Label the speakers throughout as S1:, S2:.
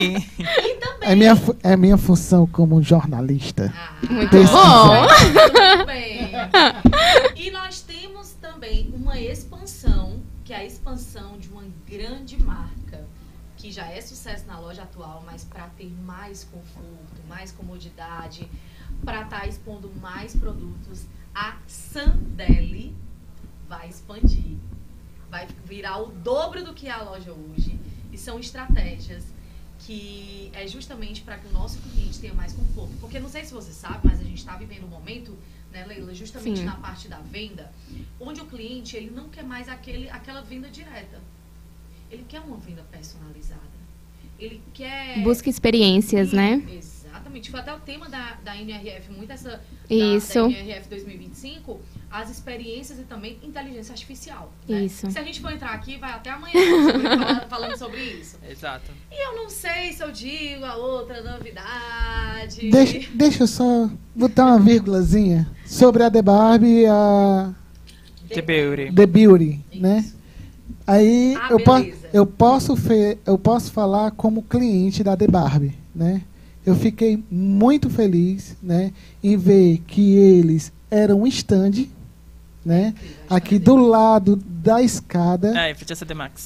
S1: E também...
S2: É minha função como jornalista.
S3: Muito
S2: Pesquisar.
S3: bom.
S1: Muito bem. E nós temos também uma expansão, que é a expansão de uma grande marca, que já é sucesso na loja atual, mas para ter mais conforto, mais comodidade, para estar expondo mais produtos, a Sandeli vai expandir. Vai virar o dobro do que é a loja hoje. E são estratégias que é justamente para que o nosso cliente tenha mais conforto. Porque não sei se você sabe, mas a gente está vivendo um momento, né, Leila, justamente
S3: Sim.
S1: na parte da venda, onde o cliente ele não quer mais aquela venda direta. Ele quer uma venda personalizada. Ele quer...
S3: Busca experiências, né?
S1: Exatamente. Foi até o tema da NRF, muito essa...
S3: Isso.
S1: Da NRF 2025, as experiências e também inteligência artificial. Né?
S3: Isso.
S1: Se a gente for entrar aqui, vai até amanhã falando sobre isso.
S4: Exato.
S1: E eu não sei se eu digo a outra novidade.
S2: Deixa eu só botar uma vírgulazinha sobre a The Barbie e a
S4: The Beauty.
S2: The Beauty, né?
S1: Isso.
S2: Aí
S1: Ah, beleza.
S2: eu posso falar como cliente da The Barbie, né? Eu fiquei muito feliz, né, em ver que eles eram um stand, né, aqui do lado da escada,
S4: É, em frente a CD Max.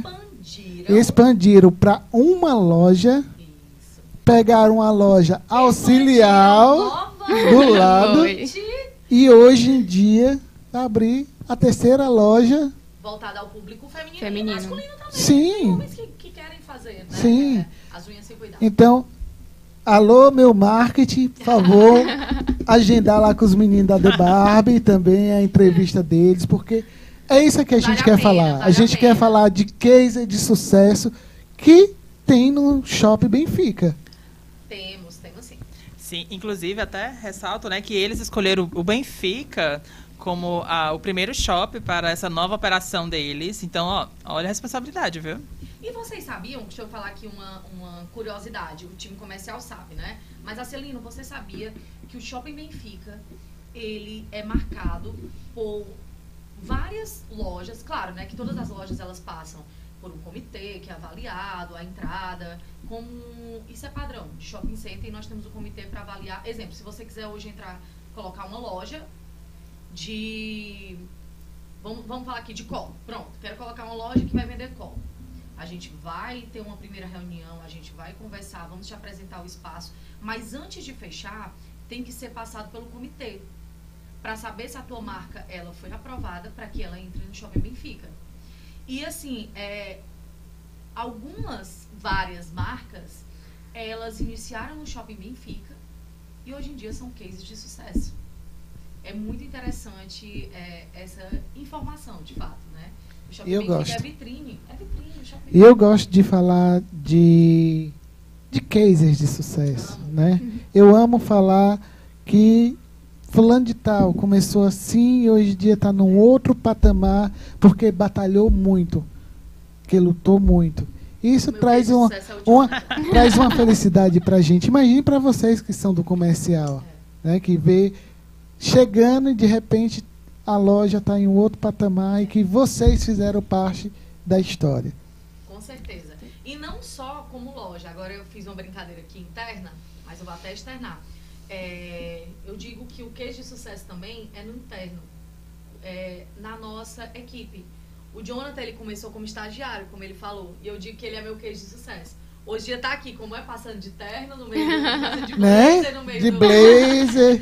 S2: expandiram para uma loja,
S1: Isso.
S2: pegaram uma loja auxiliar do lado
S3: Foi.
S2: e hoje em dia abrir a terceira loja.
S1: Voltada ao público feminino,
S3: Feminino.
S1: e masculino também.
S2: Sim.
S1: Tem homens que querem fazer, né?
S2: Sim.
S1: As unhas sem cuidado.
S2: Então, alô, meu marketing, por favor, agendar lá com os meninos da The Barbie também a entrevista deles, porque é isso que a gente
S1: Vale a
S2: quer
S1: pena,
S2: falar.
S1: vale
S2: A
S1: a
S2: gente
S1: pena.
S2: quer falar de case de sucesso que tem no Shopping Benfica.
S1: Temos sim.
S4: Sim, inclusive até ressalto, né, que eles escolheram o Benfica como o primeiro shopping para essa nova operação deles. Então, ó, olha a responsabilidade, viu?
S1: E vocês sabiam, deixa eu falar aqui uma curiosidade, o time comercial sabe, né? Mas, Acelino, você sabia que o Shopping Benfica, ele é marcado por várias lojas, claro, né? Que todas as lojas, elas passam por um comitê que é avaliado, a entrada, como isso é padrão de shopping center, e nós temos um comitê para avaliar. Exemplo, se você quiser hoje entrar, colocar uma loja de... Vamos falar aqui de colo. Pronto, quero colocar uma loja que vai vender colo. A gente vai ter uma primeira reunião, a gente vai conversar, vamos te apresentar o espaço. Mas antes de fechar, tem que ser passado pelo comitê, para saber se a tua marca ela foi aprovada para que ela entre no Shopping Benfica. E assim, várias marcas, elas iniciaram no Shopping Benfica e hoje em dia são cases de sucesso. É muito interessante essa informação, de fato, né? O Shopping Benfica
S2: gosto.
S1: é vitrine. O Shopping
S2: E eu gosto de falar de cases de sucesso, né? Eu amo falar que fulano de tal começou assim e hoje em dia está num outro patamar porque batalhou muito, que lutou muito. Isso
S1: Meu
S2: traz
S1: case de
S2: uma,
S1: sucesso é o Jonathan.
S2: traz uma felicidade para a gente. Imagine para vocês que são do comercial, né? Que vê chegando e de repente a loja está em um outro patamar e que vocês fizeram parte da história.
S1: Com certeza. E não só como loja. Agora eu fiz uma brincadeira aqui interna, mas eu vou até externar. Eu digo que o case de sucesso também é no interno, na nossa equipe. O Jonathan, ele começou como estagiário, como ele falou, e eu digo que ele é meu case de sucesso. Hoje em dia tá aqui, como é passando de terno no meio de blazer,
S2: Né?
S1: no meio
S2: De
S1: do...
S2: blazer.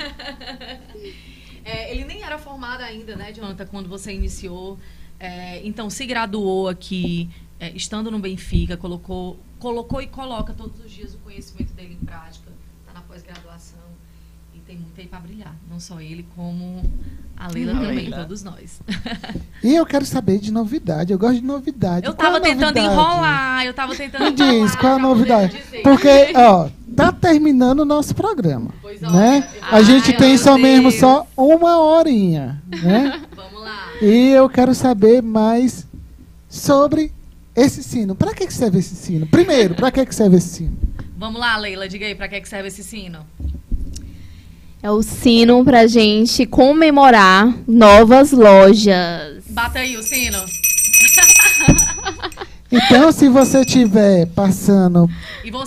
S1: Ele nem era formado ainda, né, Jonathan, quando você iniciou. Então, se graduou aqui, estando no Benfica, colocou e coloca todos os dias o conhecimento dele em prática, está na pós-graduação e tem muito aí para brilhar. Não só ele, como a Leila também,
S4: Leila.
S1: todos nós.
S2: E eu quero saber de novidade. Eu gosto de novidade.
S1: Eu
S2: Qual
S1: tava
S2: a
S1: tentando
S2: novidade?
S1: enrolar,
S2: Me diz, qual a
S1: pra
S2: novidade?
S1: poder dizer.
S2: Porque, ó, tá terminando o nosso programa,
S1: Pois
S2: né?
S1: olha,
S2: A gente tem
S1: meu
S2: só mesmo
S1: Deus.
S2: só uma horinha, né?
S1: Vamos lá.
S2: E eu quero saber mais sobre esse sino. Para que serve esse sino? Primeiro, para que serve esse sino?
S1: Vamos lá, Leila, diga aí, pra que serve esse sino?
S3: É o sino pra gente comemorar novas lojas.
S1: Bata aí o sino.
S2: Então, se você estiver passando
S1: E você